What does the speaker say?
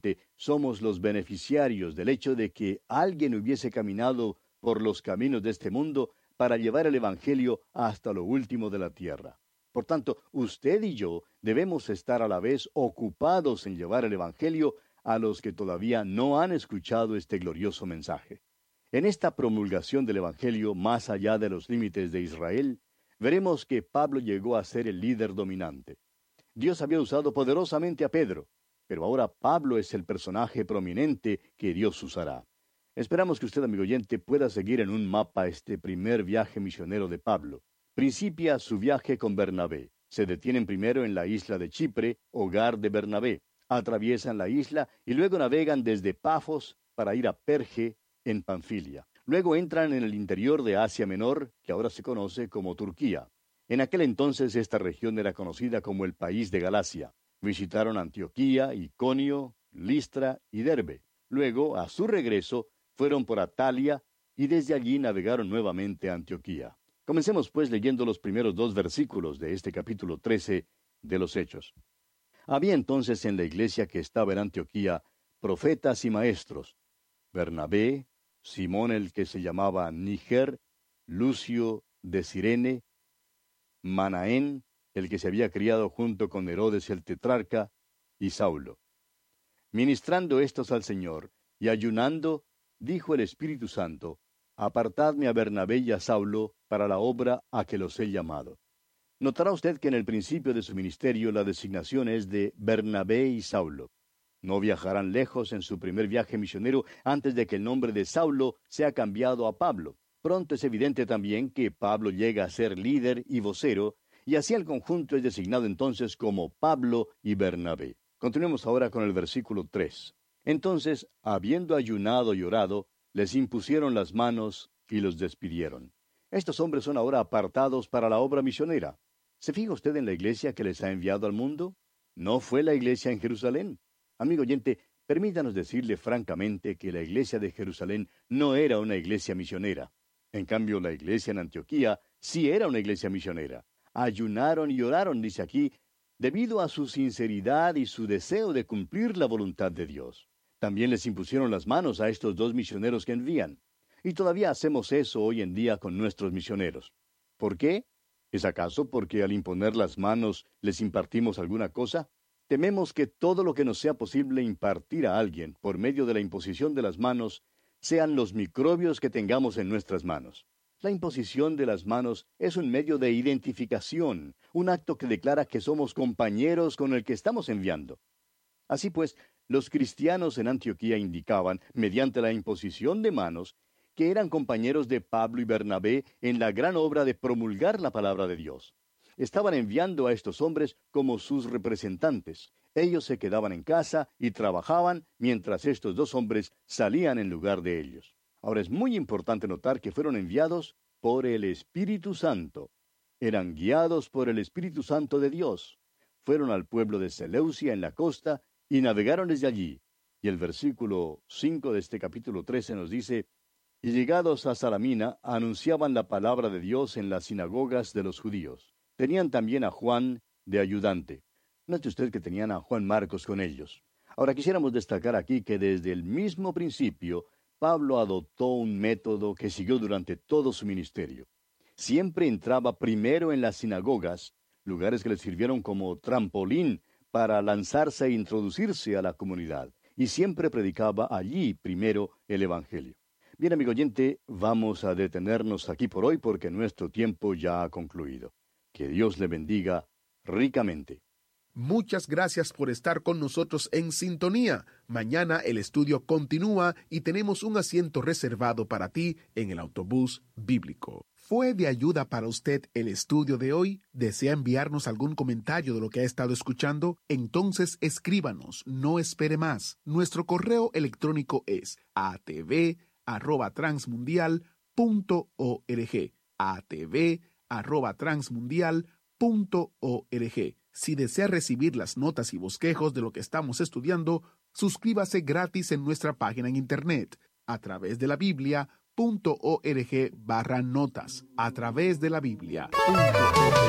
oyente, somos los beneficiarios del hecho de que alguien hubiese caminado por los caminos de este mundo para llevar el Evangelio hasta lo último de la tierra. Por tanto, usted y yo debemos estar a la vez ocupados en llevar el Evangelio a los que todavía no han escuchado este glorioso mensaje. En esta promulgación del Evangelio más allá de los límites de Israel, veremos que Pablo llegó a ser el líder dominante. Dios había usado poderosamente a Pedro, pero ahora Pablo es el personaje prominente que Dios usará. Esperamos que usted, amigo oyente, pueda seguir en un mapa este primer viaje misionero de Pablo. Principia su viaje con Bernabé. Se detienen primero en la isla de Chipre, hogar de Bernabé. Atraviesan la isla y luego navegan desde Pafos para ir a Perge, en Panfilia. Luego entran en el interior de Asia Menor, que ahora se conoce como Turquía. En aquel entonces esta región era conocida como el país de Galacia. Visitaron Antioquía, Iconio, Listra y Derbe. Luego, a su regreso, fueron por Atalia y desde allí navegaron nuevamente a Antioquía. Comencemos pues leyendo los primeros 2 versículos de este capítulo 13 de los Hechos. Había entonces en la iglesia que estaba en Antioquía profetas y maestros: Bernabé, Simón el que se llamaba Níger, Lucio de Cirene, Manaén, el que se había criado junto con Herodes el tetrarca, y Saulo. Ministrando estos al Señor y ayunando, dijo el Espíritu Santo: Apartadme a Bernabé y a Saulo para la obra a que los he llamado. Notará usted que en el principio de su ministerio la designación es de Bernabé y Saulo. No viajarán lejos en su primer viaje misionero antes de que el nombre de Saulo sea cambiado a Pablo. Pronto es evidente también que Pablo llega a ser líder y vocero, y así el conjunto es designado entonces como Pablo y Bernabé. Continuemos ahora con el versículo 3. Entonces, habiendo ayunado y orado, les impusieron las manos y los despidieron. Estos hombres son ahora apartados para la obra misionera. ¿Se fija usted en la iglesia que les ha enviado al mundo? No fue la iglesia en Jerusalén. Amigo oyente, permítanos decirle francamente que la iglesia de Jerusalén no era una iglesia misionera. En cambio, la iglesia en Antioquía sí era una iglesia misionera. Ayunaron y oraron, dice aquí, debido a su sinceridad y su deseo de cumplir la voluntad de Dios. También les impusieron las manos a estos 2 misioneros que envían. Y todavía hacemos eso hoy en día con nuestros misioneros. ¿Por qué? ¿Es acaso porque al imponer las manos les impartimos alguna cosa? Tememos que todo lo que nos sea posible impartir a alguien por medio de la imposición de las manos sean los microbios que tengamos en nuestras manos. La imposición de las manos es un medio de identificación, un acto que declara que somos compañeros con el que estamos enviando. Así pues, los cristianos en Antioquía indicaban, mediante la imposición de manos, que eran compañeros de Pablo y Bernabé en la gran obra de promulgar la palabra de Dios. Estaban enviando a estos hombres como sus representantes. Ellos se quedaban en casa y trabajaban mientras estos 2 hombres salían en lugar de ellos. Ahora es muy importante notar que fueron enviados por el Espíritu Santo. Eran guiados por el Espíritu Santo de Dios. Fueron al pueblo de Seleucia en la costa y navegaron desde allí. Y el versículo 5 de este capítulo 13 nos dice: Y llegados a Salamina, anunciaban la palabra de Dios en las sinagogas de los judíos. Tenían también a Juan de ayudante. Note usted que tenían a Juan Marcos con ellos. Ahora quisiéramos destacar aquí que desde el mismo principio, Pablo adoptó un método que siguió durante todo su ministerio. Siempre entraba primero en las sinagogas, lugares que le sirvieron como trampolín para lanzarse e introducirse a la comunidad, y siempre predicaba allí primero el Evangelio. Bien, amigo oyente, vamos a detenernos aquí por hoy porque nuestro tiempo ya ha concluido. Que Dios le bendiga ricamente. Muchas gracias por estar con nosotros en sintonía. Mañana el estudio continúa y tenemos un asiento reservado para ti en el autobús bíblico. ¿Fue de ayuda para usted el estudio de hoy? ¿Desea enviarnos algún comentario de lo que ha estado escuchando? Entonces escríbanos, no espere más. Nuestro correo electrónico es atv@transmundial.org. atv@transmundial.org. Si desea recibir las notas y bosquejos de lo que estamos estudiando, suscríbase gratis en nuestra página en internet a través de la Biblia.org/notas. A través de la Biblia.org